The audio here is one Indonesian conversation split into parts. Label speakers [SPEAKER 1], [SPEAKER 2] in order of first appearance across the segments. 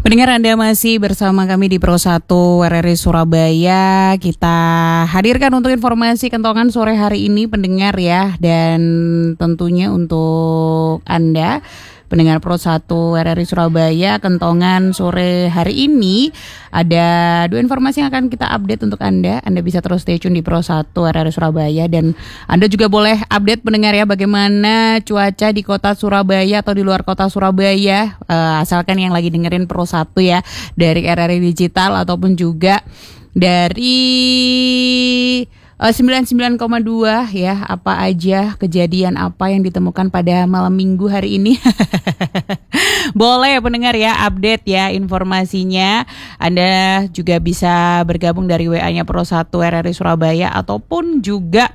[SPEAKER 1] Pendengar, Anda masih bersama kami di Pro 1 RRI Surabaya. Kita hadirkan untuk informasi kentongan sore hari ini pendengar ya. Dan tentunya untuk Anda pendengar Pro 1 RRI Surabaya, kentongan sore hari ini ada dua informasi yang akan kita update untuk Anda. Anda bisa terus stay tune di Pro 1 RRI Surabaya, dan Anda juga boleh update pendengar ya bagaimana cuaca di kota Surabaya atau di luar kota Surabaya, asalkan yang lagi dengerin Pro 1 ya dari RRI Digital ataupun juga dari 99,2 ya, apa aja kejadian apa yang ditemukan pada malam minggu hari ini. Boleh pendengar ya update ya informasinya. Anda juga bisa bergabung dari WA-nya Pro 1 RRI Surabaya ataupun juga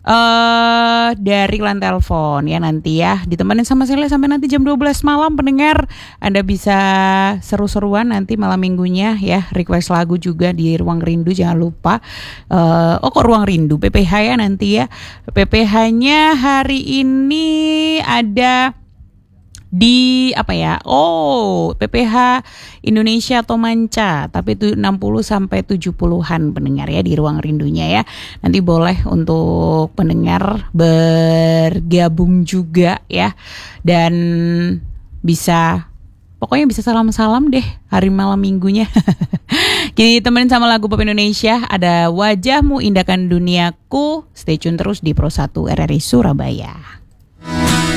[SPEAKER 1] dari line telepon ya, nanti ya ditemenin sama saya sampai nanti jam 12 malam pendengar. Anda bisa seru-seruan nanti malam minggunya ya, request lagu juga di Ruang Rindu, jangan lupa. Kok Ruang Rindu, PPH ya nanti ya. PPH-nya hari ini ada di apa ya? PPH Indonesia atau Manca, tapi itu 60 sampai 70-an pendengar ya di Ruang Rindunya ya. Nanti boleh untuk pendengar bergabung juga ya. Dan pokoknya bisa salam-salam deh hari malam minggunya. Jadi temenin sama lagu pop Indonesia, ada Wajahmu Indahkan Duniaku. Stay tune terus di Pro 1 RRI Surabaya.